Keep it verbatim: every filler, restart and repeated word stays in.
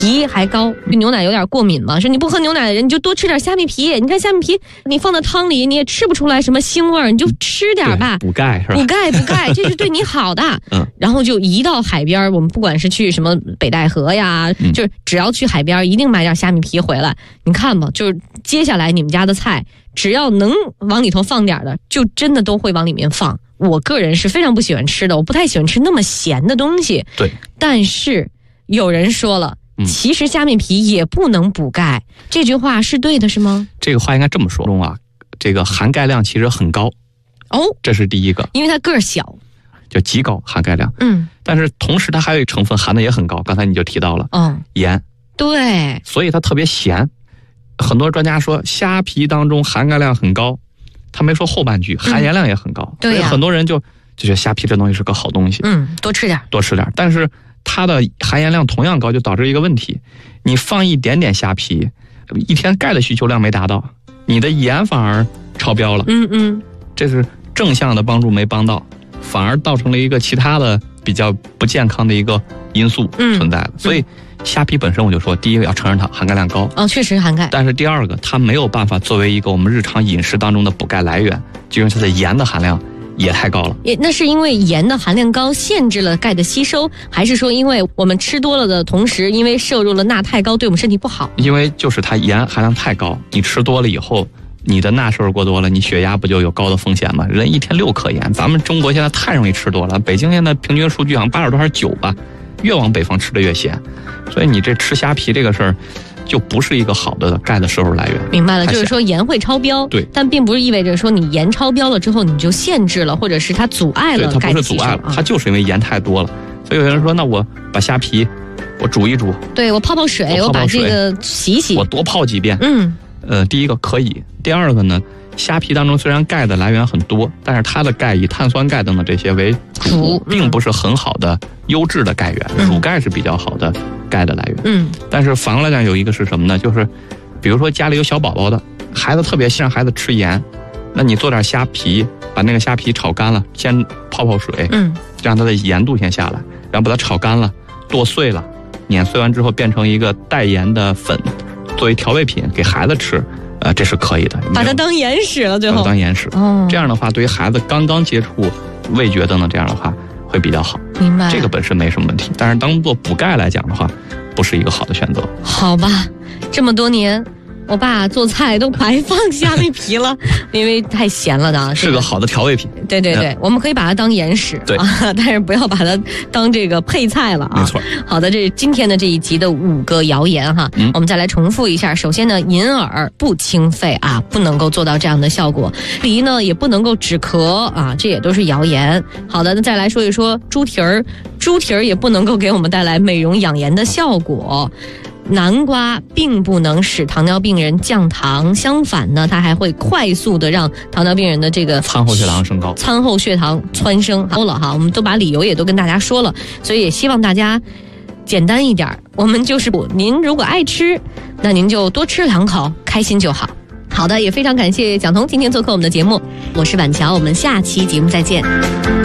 皮还高，对牛奶有点过敏嘛，说你不喝牛奶的人你就多吃点虾米皮，你看虾米皮你放到汤里你也吃不出来什么腥味，你就吃点吧， 补钙是吧？ 补钙补钙，这是对你好的。嗯，然后就一到海边，我们不管是去什么北戴河呀，嗯、就是只要去海边，一定买点虾米皮回来。你看吧，就是接下来你们家的菜，只要能往里头放点的，就真的都会往里面放。我个人是非常不喜欢吃的，我不太喜欢吃那么咸的东西。 对， 但是有人说了。其实虾米皮也不能补钙，这句话是对的是吗？ 这个话应该这么说中啊，这个含钙量其实很高哦， 这是第一个， 因为它个儿小， 就极高含钙量。 嗯， 但是同时它还有一成分含的也很高，刚才你就提到了， 嗯， 盐， 对， 所以它特别咸。很多专家说虾皮当中含钙量很高，他没说后半句含盐量也很高， 嗯、对呀、 所以很多人就就觉得虾皮这东西是个好东西， 嗯，多吃点， 多吃点，但是。它的含盐量同样高，就导致一个问题，你放一点点虾皮，一天钙的需求量没达到，你的盐反而超标了。 嗯嗯， 这是正向的帮助没帮到，反而造成了一个其他的比较不健康的一个因素存在了。嗯、所以虾皮本身我就说，第一个要承认它含钙量高， 哦，确实含钙。 但是第二个，它没有办法作为一个我们日常饮食当中的补钙来源，就因为它的盐的含量。也太高了， 也那是因为盐的含量高限制了钙的吸收，还是说因为我们吃多了的同时，因为摄入了钠太高，对我们身体不好？ 因为就是它盐含量太高，你吃多了以后，你的钠摄入过多了，你血压不就有高的风险吗？人一天六克盐，咱们中国现在太容易吃多了，北京现在平均数据好像八十多还是九吧，越往北方吃的越咸，所以你这吃虾皮这个事儿。就不是一个好的钙的摄入来源。 明白了，就是说盐会超标， 对， 但并不是意味着说你盐超标了之后你就限制了，或者是它阻碍了钙的吸收。它不是阻碍了， 它就是因为盐太多了。所以有人说，那我把虾皮我煮一煮， 对我泡泡水，我, 我把这个洗洗， 我多泡几遍。 嗯， 呃，第一个可以，第二个呢，虾皮当中虽然钙的来源很多，但是它的钙以碳酸钙等等这些为主，并不是很好的优质的钙源， 嗯、 乳钙是比较好的钙的来源。 嗯， 但是反过来讲，有一个是什么呢？就是比如说家里有小宝宝的孩子，特别希望孩子吃盐，那你做点虾皮，把那个虾皮炒干了，先泡泡水， 嗯， 让它的盐度先下来，然后把它炒干了，剁碎了，碾碎完之后变成一个带盐的粉，作为调味品给孩子吃。呃，这是可以的， 把它当盐使了，最后当盐使。 哦， 这样的话，对于孩子刚刚接触味觉等等，这样的话会比较好。 明白， 这个本身没什么问题，但是当做补钙来讲的话，不是一个好的选择。 好吧，这么多年。我爸做菜都白放虾米皮了，因为太咸了的， 是个好的调味品。 对对对，嗯、我们可以把它当盐使， 对啊，但是不要把它当这个配菜了啊。 没错。 好的，这是今天的这一集的五个谣言哈，嗯、我们再来重复一下。首先呢，银耳不清肺啊，不能够做到这样的效果；梨呢也不能够止咳啊，这也都是谣言。好的，那再来说一说猪蹄儿，猪蹄儿也不能够给我们带来美容养颜的效果。南瓜并不能使糖尿病人降糖，相反呢，它还会快速的让糖尿病人的这个餐后血糖升高， 餐后血糖蹿升。好了哈，我们都把理由也都跟大家说了，所以也希望大家简单一点。我们就是不，您如果爱吃，那您就多吃两口，开心就好。好的，也非常感谢蒋彤今天做客我们的节目，我是婉乔，我们下期节目再见。